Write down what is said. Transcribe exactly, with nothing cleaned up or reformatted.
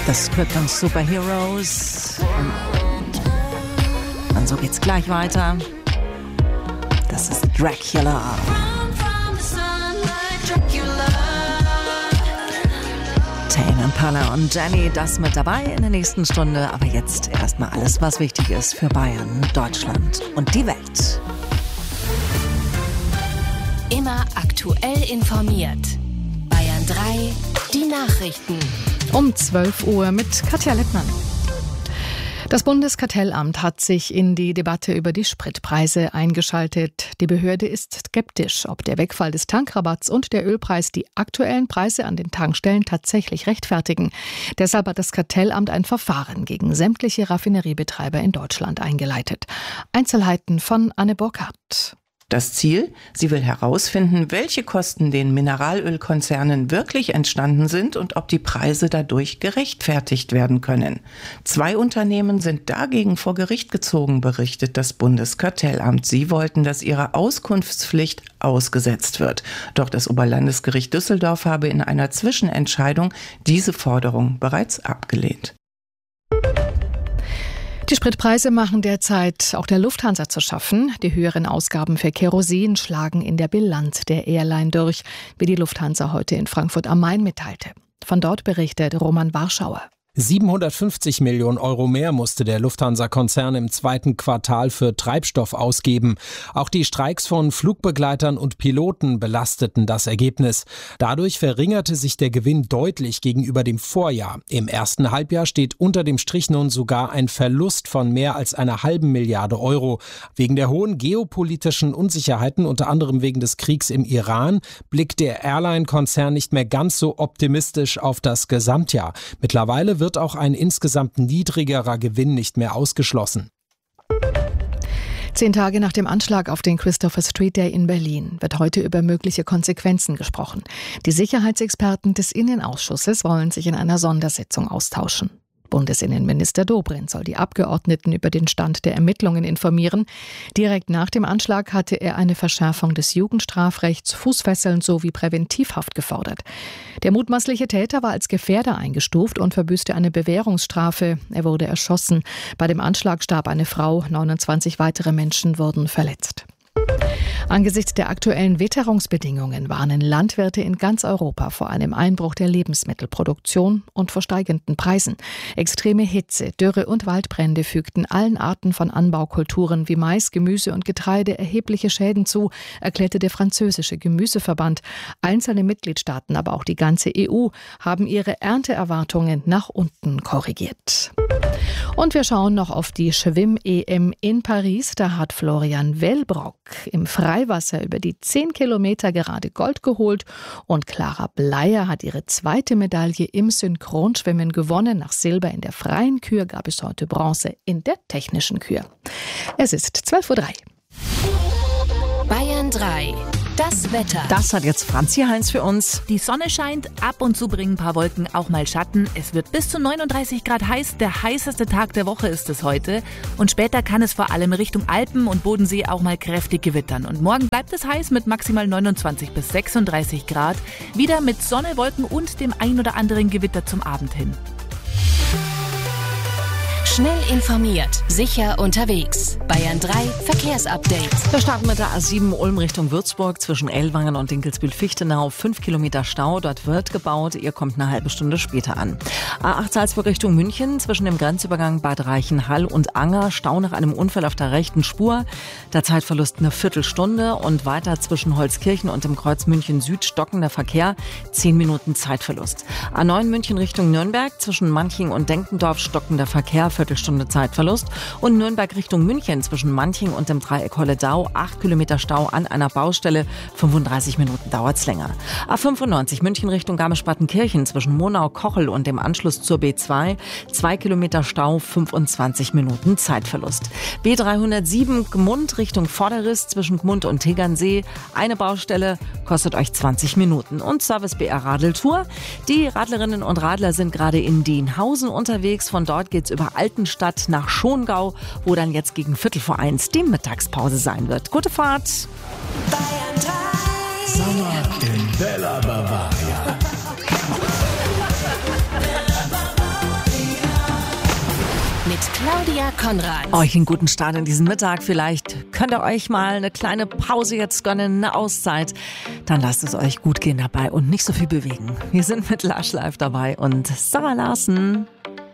Das Krypton Superheroes. Und so geht's gleich weiter. Das ist Dracula. Tame Impala und Jenny, das mit dabei in der nächsten Stunde. Aber jetzt erstmal alles, was wichtig ist für Bayern, Deutschland und die Welt. Immer aktuell informiert. Bayern drei, die Nachrichten. Um zwölf Uhr mit Katja Lettmann. Das Bundeskartellamt hat sich in die Debatte über die Spritpreise eingeschaltet. Die Behörde ist skeptisch, ob der Wegfall des Tankrabatts und der Ölpreis die aktuellen Preise an den Tankstellen tatsächlich rechtfertigen. Deshalb hat das Kartellamt ein Verfahren gegen sämtliche Raffineriebetreiber in Deutschland eingeleitet. Einzelheiten von Anne Burkhardt. Das Ziel? Sie will herausfinden, welche Kosten den Mineralölkonzernen wirklich entstanden sind und ob die Preise dadurch gerechtfertigt werden können. Zwei Unternehmen sind dagegen vor Gericht gezogen, berichtet das Bundeskartellamt. Sie wollten, dass ihre Auskunftspflicht ausgesetzt wird. Doch das Oberlandesgericht Düsseldorf habe in einer Zwischenentscheidung diese Forderung bereits abgelehnt. Die Spritpreise machen derzeit auch der Lufthansa zu schaffen. Die höheren Ausgaben für Kerosin schlagen in der Bilanz der Airline durch, wie die Lufthansa heute in Frankfurt am Main mitteilte. Von dort berichtet Roman Warschauer. siebenhundertfünfzig Millionen Euro mehr musste der Lufthansa-Konzern im zweiten Quartal für Treibstoff ausgeben. Auch die Streiks von Flugbegleitern und Piloten belasteten das Ergebnis. Dadurch verringerte sich der Gewinn deutlich gegenüber dem Vorjahr. Im ersten Halbjahr steht unter dem Strich nun sogar ein Verlust von mehr als einer halben Milliarde Euro. Wegen der hohen geopolitischen Unsicherheiten, unter anderem wegen des Kriegs im Iran, blickt der Airline-Konzern nicht mehr ganz so optimistisch auf das Gesamtjahr. Mittlerweile wird wird auch ein insgesamt niedrigerer Gewinn nicht mehr ausgeschlossen. Zehn Tage nach dem Anschlag auf den Christopher Street Day in Berlin wird heute über mögliche Konsequenzen gesprochen. Die Sicherheitsexperten des Innenausschusses wollen sich in einer Sondersitzung austauschen. Bundesinnenminister Dobrindt soll die Abgeordneten über den Stand der Ermittlungen informieren. Direkt nach dem Anschlag hatte er eine Verschärfung des Jugendstrafrechts, Fußfesseln sowie Präventivhaft gefordert. Der mutmaßliche Täter war als Gefährder eingestuft und verbüßte eine Bewährungsstrafe. Er wurde erschossen. Bei dem Anschlag starb eine Frau, neunundzwanzig weitere Menschen wurden verletzt. Angesichts der aktuellen Witterungsbedingungen warnen Landwirte in ganz Europa vor einem Einbruch der Lebensmittelproduktion und vor steigenden Preisen. Extreme Hitze, Dürre und Waldbrände fügten allen Arten von Anbaukulturen wie Mais, Gemüse und Getreide erhebliche Schäden zu, erklärte der französische Gemüseverband. Einzelne Mitgliedstaaten, aber auch die ganze E U, haben ihre Ernteerwartungen nach unten korrigiert. Und wir schauen noch auf die Schwimm-E M in Paris. Da hat Florian Wellbrock im Freiwasser über die zehn Kilometer gerade Gold geholt und Clara Bleier hat ihre zweite Medaille im Synchronschwimmen gewonnen. Nach Silber in der freien Kür gab es heute Bronze in der technischen Kür. Es ist zwölf Uhr drei. Bayern drei. Das Wetter. Das hat jetzt Franzi Heinz für uns. Die Sonne scheint, ab und zu bringen ein paar Wolken auch mal Schatten. Es wird bis zu neununddreißig Grad heiß. Der heißeste Tag der Woche ist es heute. Und später kann es vor allem Richtung Alpen und Bodensee auch mal kräftig gewittern. Und morgen bleibt es heiß mit maximal neunundzwanzig bis sechsunddreißig Grad. Wieder mit Sonne, Wolken und dem ein oder anderen Gewitter zum Abend hin. Schnell informiert, sicher unterwegs. Bayern drei Verkehrsupdate. Wir starten mit der A sieben Ulm Richtung Würzburg zwischen Ellwangen und Dinkelsbühl-Fichtenau. Fünf Kilometer Stau, dort wird gebaut. Ihr kommt eine halbe Stunde später an. A acht Salzburg Richtung München zwischen dem Grenzübergang Bad Reichenhall und Anger. Stau nach einem Unfall auf der rechten Spur. Der Zeitverlust eine Viertelstunde und weiter zwischen Holzkirchen und dem Kreuz München Süd stockender Verkehr. Zehn Minuten Zeitverlust. A neun München Richtung Nürnberg zwischen Manching und Denkendorf stockender Verkehr. Viertelstunde Zeitverlust. Und Nürnberg Richtung München zwischen Manching und dem Dreieck Holledau. acht Kilometer Stau an einer Baustelle. fünfunddreißig Minuten dauert's länger. A fünfundneunzig München Richtung Garmisch-Partenkirchen zwischen Monau-Kochel und dem Anschluss zur B zwei. zwei Kilometer Stau, fünfundzwanzig Minuten Zeitverlust. B dreihundertsieben Gmund Richtung Vorderriss zwischen Gmund und Tegernsee. Eine Baustelle kostet euch zwanzig Minuten. Und Service B R Radeltour. Die Radlerinnen und Radler sind gerade in Dienhausen unterwegs. Von dort geht's über Altenstadt nach Schongau, wo dann jetzt gegen Viertel vor eins die Mittagspause sein wird. Gute Fahrt! Bayern drei. Sommer in Bella Bavaria. Claudia Konrad. Euch einen guten Start in diesen Mittag. Vielleicht könnt ihr euch mal eine kleine Pause jetzt gönnen, eine Auszeit. Dann lasst es euch gut gehen dabei und nicht so viel bewegen. Wir sind mit Lush Live dabei und Sarah Larsen.